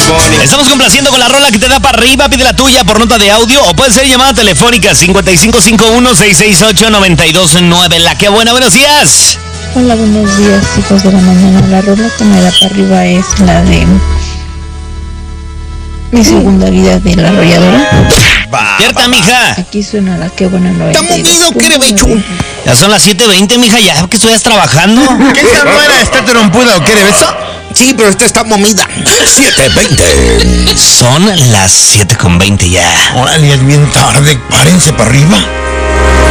telefónica. Estamos complaciendo con la rola que te da para arriba. Pide la tuya por nota de audio o puede ser llamada telefónica 5551-668-9209. La que buena, buenos días. Hola, buenos días, hijos de la mañana. La rola que me da para arriba es la de Mi segunda vida de La Arrolladora. Despierta, mija. Aquí suena la que buena. ¿Está movido, Querebecho? Ya son las 7:20, mija, ya que estuvieras trabajando. ¿Qué esa no era? ¿Está trompuda o qué de beso? Sí, pero esta está movida. 7:20. Son las 7:20 ya. Órale, es bien tarde. Párense para arriba.